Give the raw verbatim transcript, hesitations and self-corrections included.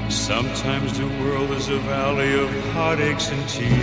Sometimes the world is a valley of heartaches and tears.